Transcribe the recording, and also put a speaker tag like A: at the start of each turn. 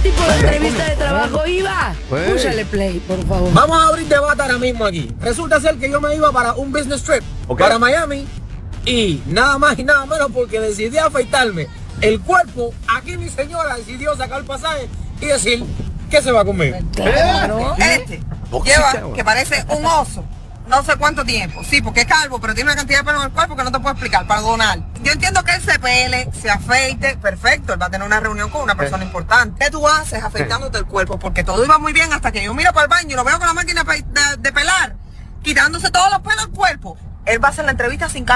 A: tipo de entrevista de trabajo iba? Púchale play, por favor.
B: Vamos a abrir debate ahora mismo aquí. Resulta ser que yo me iba para un business trip para Miami y nada más y nada menos porque decidí afeitarme el cuerpo. Aquí mi señora decidió sacar el pasaje y decir que se va conmigo.
A: Claro.
C: Lleva que parece un oso. No sé cuánto tiempo. Sí, porque es calvo, pero tiene una cantidad de pelo en el cuerpo que no te puedo explicar, para donar. Yo entiendo que él se pele, se afeite, perfecto, él va a tener una reunión con una persona importante. ¿Qué tú haces afeitándote el cuerpo? Porque todo iba muy bien hasta que yo miro para el baño y lo veo con la máquina de pelar, quitándose todos los pelos del cuerpo. Él va a hacer la entrevista sin